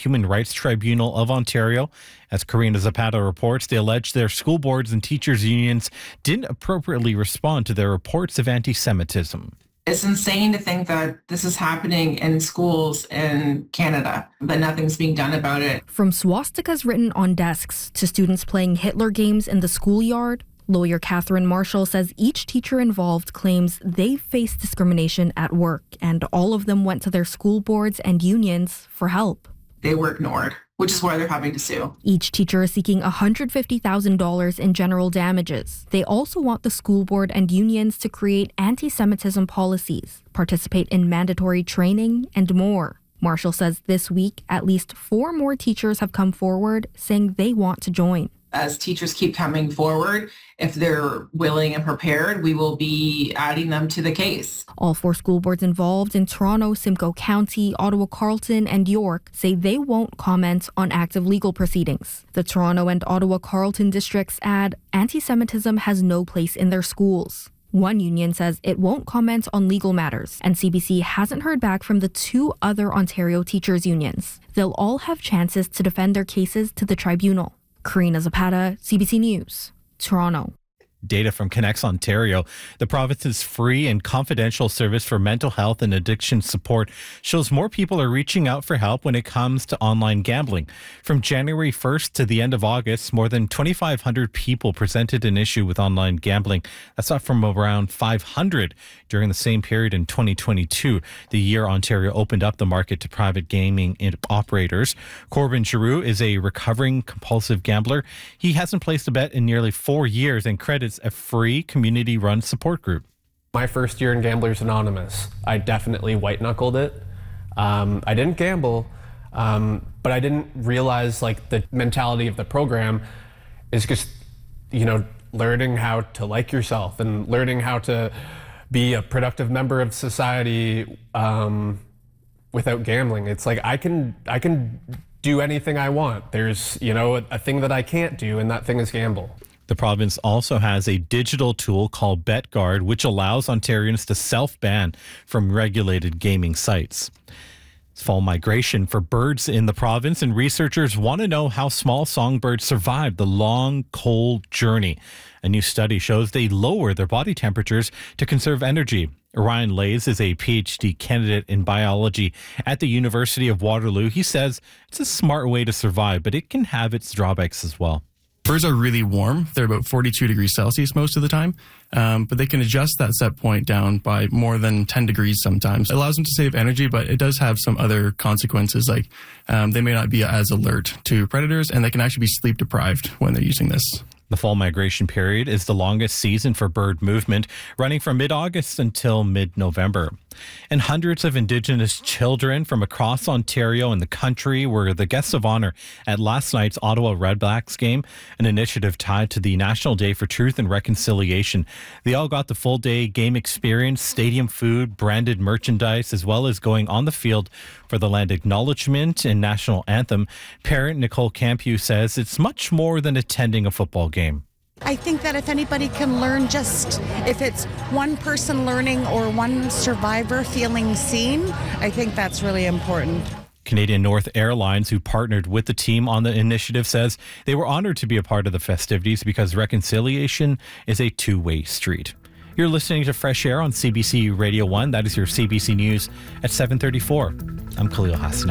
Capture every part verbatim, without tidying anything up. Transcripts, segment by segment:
Human Rights Tribunal of Ontario. As Karina Zapata reports, they allege their school boards and teachers' unions didn't appropriately respond to their reports of anti-Semitism. It's insane to think that this is happening in schools in Canada, but nothing's being done about it. From swastikas written on desks to students playing Hitler games in the schoolyard, lawyer Catherine Marshall says each teacher involved claims they faced discrimination at work, and all of them went to their school boards and unions for help. They were ignored, which is why they're having to sue. Each teacher is seeking one hundred fifty thousand dollars in general damages. They also want the school board and unions to create anti-Semitism policies, participate in mandatory training, and more. Marshall says this week, at least four more teachers have come forward saying they want to join. As teachers keep coming forward, if they're willing and prepared, we will be adding them to the case. All four school boards involved in Toronto, Simcoe County, Ottawa, Carleton, and York say they won't comment on active legal proceedings. The Toronto and Ottawa Carleton districts add anti-Semitism has no place in their schools. One union says it won't comment on legal matters, and C B C hasn't heard back from the two other Ontario teachers' unions. They'll all have chances to defend their cases to the tribunal. Karina Zapata, C B C News, Toronto. Data from Connects Ontario, the province's free and confidential service for mental health and addiction support, shows more people are reaching out for help when it comes to online gambling. From January first to the end of August, more than twenty-five hundred people presented an issue with online gambling. That's up from around five hundred during the same period in twenty twenty-two, the year Ontario opened up the market to private gaming operators. Corbin Giroux is a recovering compulsive gambler. He hasn't placed a bet in nearly four years and credits a free community-run support group. My first year in Gamblers Anonymous, I definitely white-knuckled it. Um, I didn't gamble, um, but I didn't realize like the mentality of the program is just, you know, learning how to like yourself and learning how to be a productive member of society um, without gambling. It's like I can I can do anything I want. There's, you know, a, a thing that I can't do, and that thing is gamble. The province also has a digital tool called BetGuard, which allows Ontarians to self-ban from regulated gaming sites. It's fall migration for birds in the province, and researchers want to know how small songbirds survive the long, cold journey. A new study shows they lower their body temperatures to conserve energy. Ryan Lays is a P H D candidate in biology at the University of Waterloo. He says it's a smart way to survive, but it can have its drawbacks as well. Birds are really warm. They're about forty-two degrees Celsius most of the time, um, but they can adjust that set point down by more than ten degrees sometimes. It allows them to save energy, but it does have some other consequences, like um, they may not be as alert to predators, and they can actually be sleep deprived when they're using this. The fall migration period is the longest season for bird movement, running from mid-August until mid-November. And hundreds of Indigenous children from across Ontario and the country were the guests of honor at last night's Ottawa Redblacks game, an initiative tied to the National Day for Truth and Reconciliation. They all got the full day game experience, stadium food, branded merchandise, as well as going on the field for the land acknowledgement and national anthem. Parent Nicole Campew says it's much more than attending a football game. I think that if anybody can learn, just if it's one person learning or one survivor feeling seen, I think that's really important. Canadian North Airlines, who partnered with the team on the initiative, says they were honored to be a part of the festivities because reconciliation is a two-way street. You're listening to Fresh Air on C B C Radio one. That is your C B C News at seven thirty-four. I'm Khalil Hassan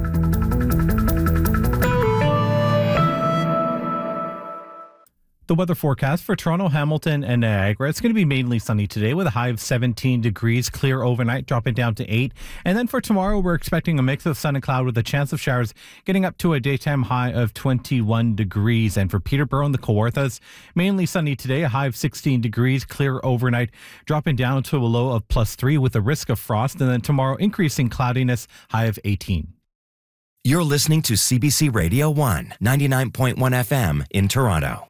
Ali. The weather forecast for Toronto, Hamilton, and Niagara. It's going to be mainly sunny today with a high of seventeen degrees, clear overnight, dropping down to eight. And then for tomorrow, we're expecting a mix of sun and cloud with a chance of showers, getting up to a daytime high of twenty-one degrees. And for Peterborough and the Kawarthas, mainly sunny today, a high of sixteen degrees, clear overnight, dropping down to a low of plus three with a risk of frost. And then tomorrow, increasing cloudiness, high of eighteen. You're listening to C B C Radio one, ninety-nine point one F M in Toronto.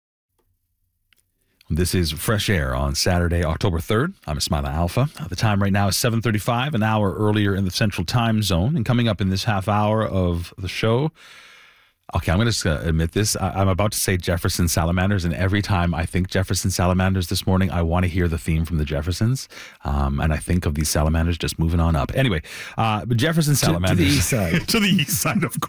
This is Fresh Air on Saturday, October third. I'm Ismaila Alpha. The time right now is seven thirty-five, an hour earlier in the Central Time Zone. And coming up in this half hour of the show, okay, I'm going to just uh, admit this. I, I'm about to say Jefferson Salamanders, and every time I think Jefferson Salamanders this morning, I want to hear the theme from the Jeffersons. Um, and I think of these salamanders just moving on up. Anyway, uh, but Jefferson Salamanders. To, to the east side. To the east side, of course.